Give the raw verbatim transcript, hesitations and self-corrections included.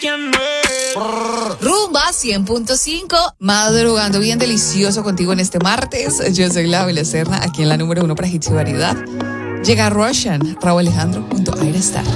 quién es. Rumba cien punto cinco, madrugando bien delicioso contigo en este martes. Yo soy Laura Serna, aquí en la número uno para hits y variedad. Llega Russian, Raúl Alejandro junto a Aire Star.